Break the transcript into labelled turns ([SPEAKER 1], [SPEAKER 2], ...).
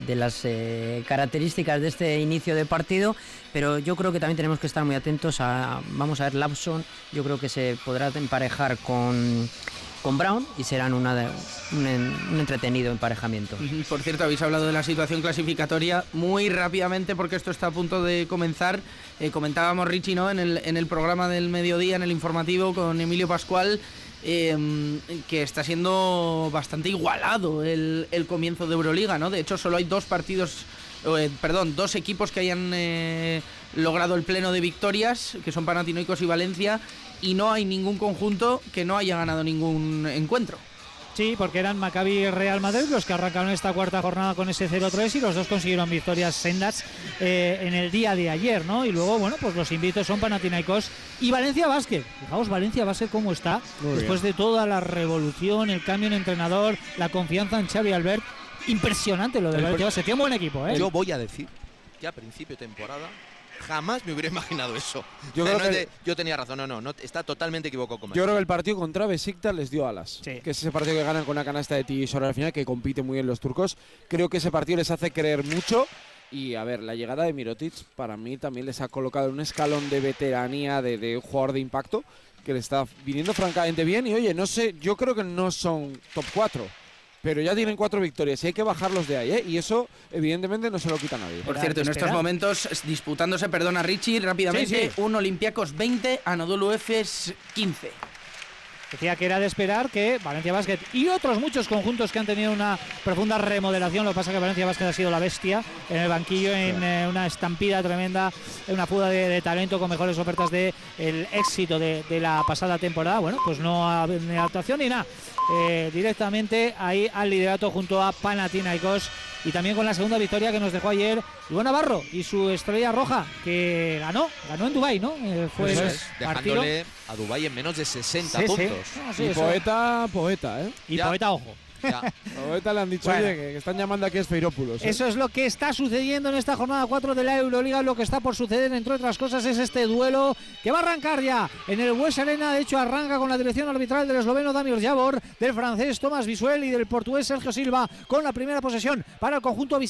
[SPEAKER 1] las características de este inicio de partido, pero yo creo que también tenemos que estar muy atentos vamos a ver, Lawson, yo creo que se podrá emparejar con Brown y serán un entretenido emparejamiento.
[SPEAKER 2] Por cierto, habéis hablado de la situación clasificatoria muy rápidamente porque esto está a punto de comenzar. Comentábamos, Richie, ¿no?, en el programa del mediodía, en el informativo con Emilio Pascual, que está siendo bastante igualado el comienzo de Euroliga, ¿no? De hecho, solo hay dos equipos que hayan logrado el pleno de victorias, que son Panathinaikos y Valencia, y no hay ningún conjunto que no haya ganado ningún encuentro.
[SPEAKER 3] Sí, porque eran Maccabi y Real Madrid los que arrancaron esta cuarta jornada con ese 0-3 y los dos consiguieron victorias sendas en el día de ayer, ¿no? Y luego, bueno, pues los invitados son Panathinaikos y Valencia Basket. Fijaos, Valencia Basket cómo está después de toda la revolución, el cambio en entrenador, la confianza en Xavi Albert. Impresionante lo de Valencia Basket. Tiene un buen equipo, ¿eh?
[SPEAKER 4] Yo voy a decir que a principio de temporada jamás me hubiera imaginado eso.
[SPEAKER 5] Yo
[SPEAKER 4] tenía razón, no, está totalmente equivocado con
[SPEAKER 5] Yo creo que el partido contra Besiktas les dio alas.
[SPEAKER 3] Sí.
[SPEAKER 5] Que es ese partido que ganan con una canasta de Tijora al final, que compite muy bien los turcos. Creo que ese partido les hace creer mucho. Y a ver, la llegada de Mirotic para mí también les ha colocado en un escalón de veteranía, de un jugador de impacto, que le está viniendo francamente bien. Y oye, no sé, yo creo que no son top 4. Pero ya tienen 4 victorias y hay que bajarlos de ahí, ¿eh? Y eso, evidentemente, no se lo quita nadie.
[SPEAKER 2] Por cierto, en estos momentos, disputándose, perdona Richie, rápidamente,
[SPEAKER 3] Sí.
[SPEAKER 2] un Olympiacos 20, Anadolu Efes 15.
[SPEAKER 3] Decía que era de esperar que Valencia Basket y otros muchos conjuntos que han tenido una profunda remodelación. Lo que pasa es que Valencia Basket ha sido la bestia en el banquillo, en una estampida tremenda, en una fuga de talento con mejores ofertas del éxito de la pasada temporada. Bueno, pues no ha habido ni actuación ni nada. Directamente ahí al liderato junto a Panathinaikos y también con la segunda victoria que nos dejó ayer Iván Navarro y su estrella roja, que ganó en Dubái, ¿no? Fue
[SPEAKER 4] dejándole a Dubái en menos de 60
[SPEAKER 3] sí,
[SPEAKER 4] puntos.
[SPEAKER 3] Sí.
[SPEAKER 5] Y poeta, ¿eh?
[SPEAKER 3] Y poeta, ojo.
[SPEAKER 5] Poeta le han dicho, oye, que están llamando aquí a Esfeirópulos, ¿eh?
[SPEAKER 3] Eso es lo que está sucediendo en esta jornada 4 de la Euroliga. Lo que está por suceder, entre otras cosas, es este duelo que va a arrancar ya en el West Arena. De hecho, arranca con la dirección arbitral del esloveno Damir Javor, del francés Tomás Visuel y del portugués Sergio Silva, con la primera posesión para el conjunto